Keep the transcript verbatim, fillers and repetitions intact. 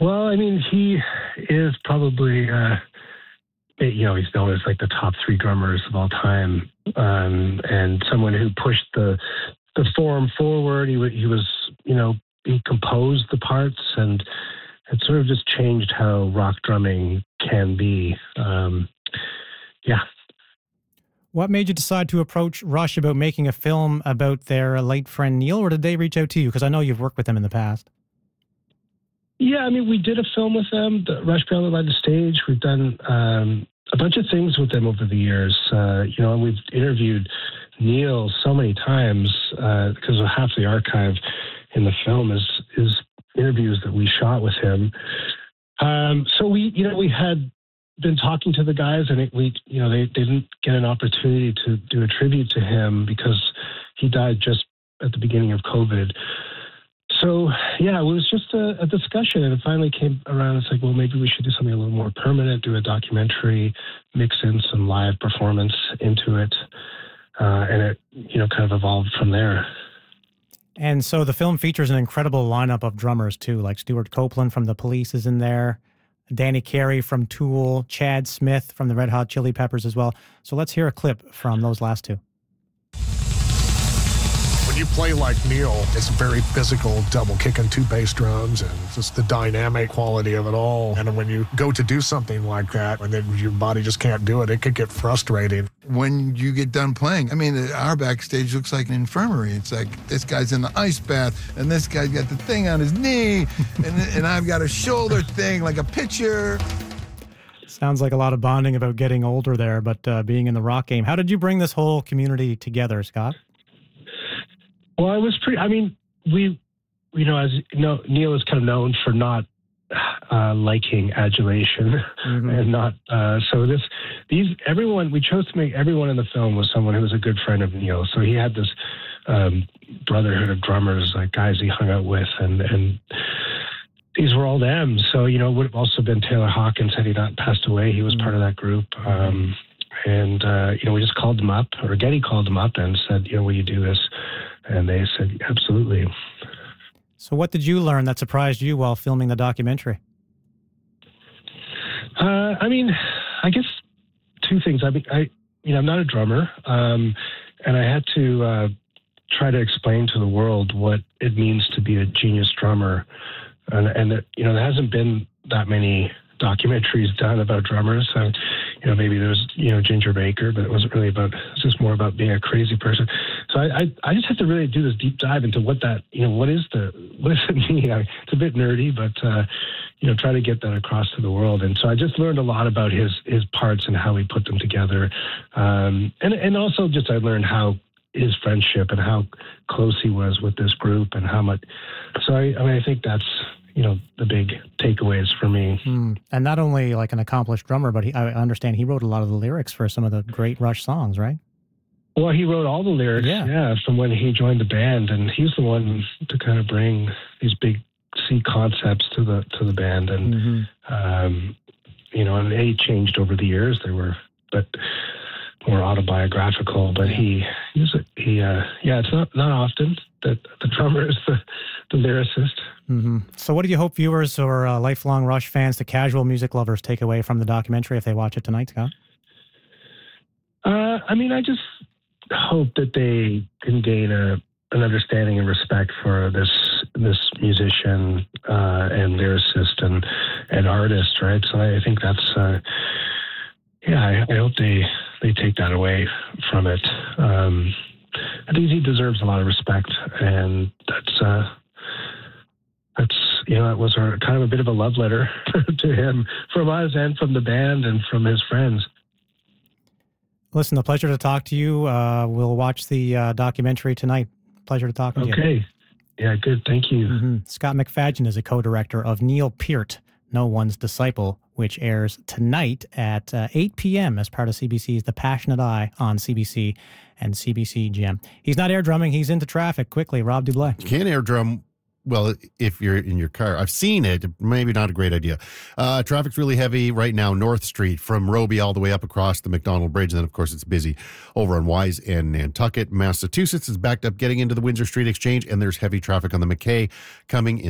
Well, I mean, he is probably, uh, you know, he's known as like the top three drummers of all time, um, and someone who pushed the the form forward. He, he was, you know, he composed the parts, and it sort of just changed how rock drumming can be. Um, yeah. What made you decide to approach Rush about making a film about their late friend Neil, or did they reach out to you? Because I know you've worked with them in the past. Yeah, I mean, we did a film with them, the Rush Beyond the Light of Stage. We've done um, a bunch of things with them over the years. Uh, you know, and we've interviewed Neil so many times uh, because of half the archive in the film is is interviews that we shot with him. Um, so we, you know, we had been talking to the guys, and it, we, you know, they, they didn't get an opportunity to do a tribute to him because he died just at the beginning of COVID. So yeah, it was just a, a discussion, and it finally came around. It's like, well, maybe we should do something a little more permanent, do a documentary, mix in some live performance into it, uh, and it, you know, kind of evolved from there. And so the film features an incredible lineup of drummers too, like Stuart Copeland from The Police is in there, Danny Carey from Tool, Chad Smith from the Red Hot Chili Peppers as well. So let's hear a clip from those last two. When you play like Neil, it's very physical, double kicking two bass drums, and just the dynamic quality of it all. And when you go to do something like that, and then your body just can't do it, it could get frustrating. When you get done playing, I mean, our backstage looks like an infirmary. It's like this guy's in the ice bath, and this guy's got the thing on his knee, and, and I've got a shoulder thing like a pitcher. Sounds like a lot of bonding about getting older there, but uh, being in the rock game. How did you bring this whole community together, Scott? Well, I was pretty, I mean, we, you know, as you know, Neil is kind of known for not uh, liking adulation mm-hmm. and not, uh, so this, these, everyone, we chose to make everyone in the film was someone who was a good friend of Neil. So he had this um, brotherhood of drummers, like guys he hung out with, and, and these were all them. So, you know, it would have also been Taylor Hawkins had he not passed away. He was mm-hmm. part of that group. Um, and, uh, you know, we just called them up, or Geddy called them up and said, you know, will you do this? And they said, absolutely. So what did you learn that surprised you while filming the documentary? Uh, I mean, I guess two things. I mean, I, you know, I'm not a drummer, um, and I had to uh, try to explain to the world what it means to be a genius drummer. And, and that, you know, there hasn't been that many documentaries done about drummers. So, you know, maybe there's, you know, Ginger Baker, but it wasn't really about, it's just more about being a crazy person. So I, I, I just had to really do this deep dive into what that, you know, what is the, what does it mean? I, it's a bit nerdy, but, uh, you know, try to get that across to the world. And so I just learned a lot about his, his parts and how he put them together. Um, and, and also just I learned how his friendship and how close he was with this group and how much, so I, I mean, I think that's, you know, the big takeaways for me. Mm. And not only like an accomplished drummer, but he, I understand he wrote a lot of the lyrics for some of the great Rush songs, right? Well, he wrote all the lyrics, yeah, yeah from when he joined the band, and he's the one to kind of bring these big C concepts to the to the band, and mm-hmm. um, you know, and they changed over the years. They were, but more autobiographical. But yeah. he, he was a, he, uh, yeah, it's not not often that the drummer is the the lyricist. Mm-hmm. So what do you hope viewers or uh, lifelong Rush fans, the casual music lovers, take away from the documentary if they watch it tonight, Scott? Uh, I mean, I just hope that they can gain a, an understanding and respect for this this musician uh, and lyricist and, and artist, right? So I think that's, uh, yeah, I, I hope they, they take that away from it. Um, I think he deserves a lot of respect, and that's, uh, that's, you know, it was a, kind of a bit of a love letter to him from us and from the band and from his friends. Listen, a pleasure to talk to you. Uh, we'll watch the uh, documentary tonight. Pleasure to talk to you. Okay. Yeah, good. Thank you. Mm-hmm. Scott McFadden is a co-director of Neil Peart, No One's Disciple, which airs tonight at uh, eight p.m. as part of C B C's The Passionate Eye on C B C and C B C Gem. He's not air drumming. He's into traffic. Quickly, Rob Dublé. You can't air drum. Well, if you're in your car, I've seen it. Maybe not a great idea. Uh, traffic's really heavy right now. North Street from Roby all the way up across the McDonald Bridge. And then, of course, it's busy over on Wise and Nantucket. Massachusetts is backed up getting into the Windsor Street Exchange. And there's heavy traffic on the McKay coming in.